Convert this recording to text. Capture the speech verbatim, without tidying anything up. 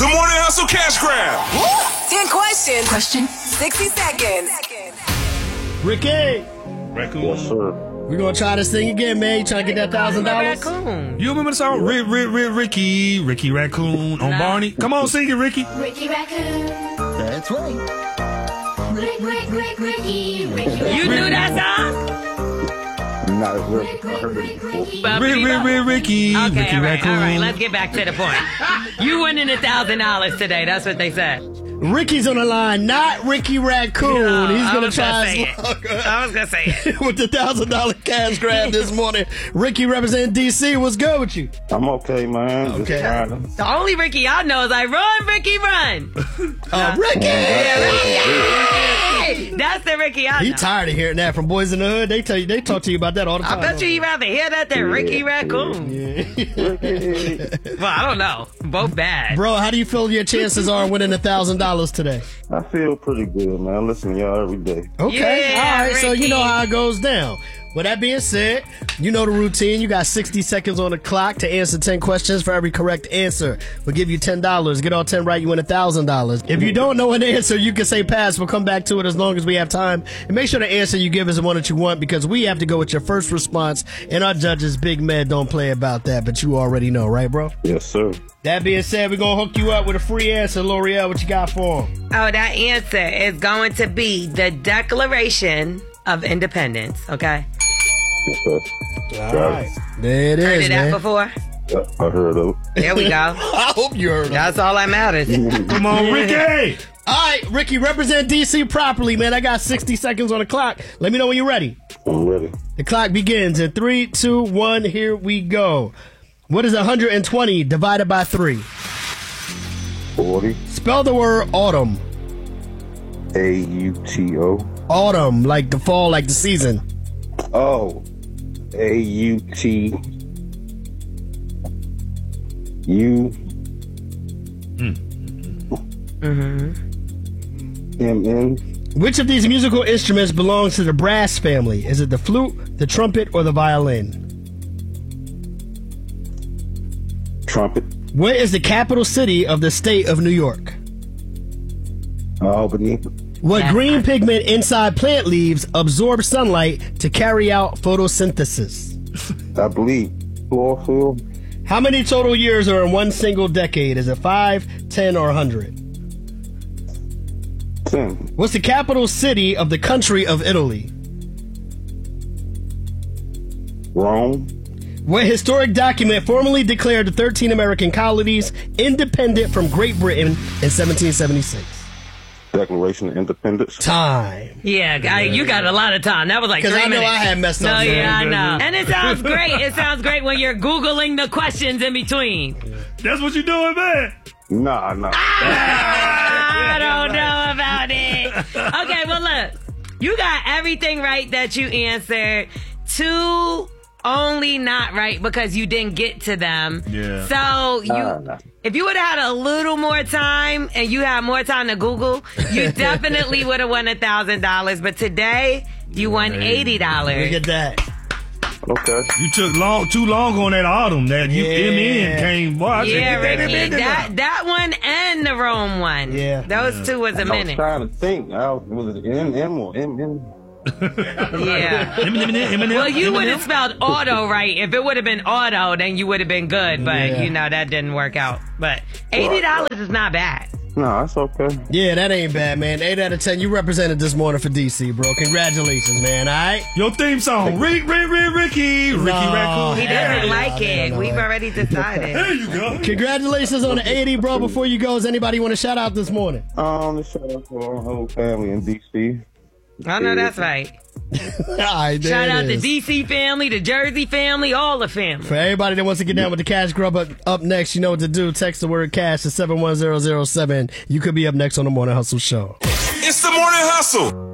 The Morning Hustle Cash Grab. Ten questions. Question. sixty seconds. Ricky. Raccoon. Yes, sir. We're going to try this thing again, man. You trying to get that one thousand dollars? Raccoon. You remember the song? Rick, Rick, Rick, Ricky, Ricky Raccoon on Nah. Barney? Come on, sing it, Ricky. Ricky Raccoon. That's right. Rick, Rick, Rick, Ricky, Ricky. You knew that song? Not as well. Rick, I Rick, heard it Rick, before. Ricky. Well, Rick, Rick, Rick, Ricky, Okay, Ricky all right, Raccoon. all right. Let's get back to the point. You winning a thousand dollars today. That's what they said. Ricky's on the line, not Ricky Raccoon. Oh, He's I going to was try gonna say his it. luck I was gonna say it. with the one thousand dollars cash grab this morning. Ricky representing D C. What's good with you? I'm okay, man. Okay. Just trying to. The only Ricky I know is like, run, Ricky, run. Uh, Ricky! Hey, that's the Ricky I know. He tired of hearing that from Boys in the Hood. They tell you, they talk to you about that all the I time. bet you he'd rather hear that than Ricky Raccoon. Yeah. Well, I don't know. Both bad. Bro, how do you feel your chances are winning one thousand dollars today? I feel pretty good, man. I listen to y'all every day. Okay, Yeah, all right, so you Ricky. know how it goes down. With that being said, you know the routine. You got sixty seconds on the clock to answer ten questions. For every correct answer, we'll give you ten dollars. Get all ten right, you win one thousand dollars. If you don't know an answer, you can say pass. We'll come back to it as long as we have time. And make sure the answer you give is the one that you want, because we have to go with your first response. And our judges, Big Med, don't play about that, but you already know, right, bro? Yes, sir. That being said, we're going to hook you up with a free answer. L'Oreal, what you got for him? Oh, that answer is going to be the Declaration of Independence, okay? Okay. All right. There it Heard is, of that man. before? Yeah, I heard of it. There we go. I hope you heard of it. That's all that matters. Come on, Ricky. All right, Ricky, represent D C properly, man. I got sixty seconds on the clock. Let me know when you're ready. I'm ready. The clock begins in three, two, one. Here we go. What is one hundred twenty divided by three? forty. Spell the word autumn. A U T O. Autumn, like the fall, like the season. Oh. A U T U M N. Which of these musical instruments belongs to the brass family? Is it the flute, the trumpet, or the violin? Trumpet. What is the capital city of the state of New York? Albany. What green pigment inside plant leaves absorbs sunlight to carry out photosynthesis? I believe chlorophyll. How many total years are in one single decade? Is it five, ten, or one hundred? ten. What's the capital city of the country of Italy? Rome. What historic document formally declared the thirteen American colonies independent from Great Britain in seventeen seventy-six? Declaration of Independence. Time. Yeah, I, you got a lot of time. That was like Because three I know minutes. I had messed No, up. yeah, I man. know. And it sounds great. It sounds great when you're Googling the questions in between. That's what you doing, man. Nah, nah. I don't know about it. Okay, well, look. You got everything right that you answered. Two only not right because you didn't get to them. Yeah. So you, Uh. if you would have had a little more time and you had more time to Google, you definitely would have won a thousand dollars. But today you won eighty dollars. Look at that. Okay. You took long, too long on that autumn. That you Yeah. M N came. Boy, I said, Yeah, get that Ricky, M N that down. that one and the Rome one. Yeah. those two was a I was minute. trying to think. I was, was it M M or M M? Yeah. Eminem, Eminem, Well, you would Eminem. have spelled auto right. If it would have been auto, then you would have been good. But, Yeah. you know, that didn't work out. But eighty dollars is not bad. No, that's okay. Yeah, that ain't bad, man. eight out of ten. You represented this morning for D C, bro. Congratulations, man. All right? Your theme song, Rick, Rick, Rick, Ricky, Ricky No. Raccoon. He Yeah, doesn't yeah, like they it. don't know We've it. already decided. There you go. Congratulations on the eighty, bro. Before you go, does anybody want to shout out this morning? Um, the shout out to our whole family in D C. I know that's right. All right, there Shout it out the is. D C family, the Jersey family, all the family. For everybody that wants to get down with the cash grub up, up next, you know what to do. Text the word cash to seven one zero zero seven. You could be up next on the Morning Hustle Show. It's the Morning Hustle.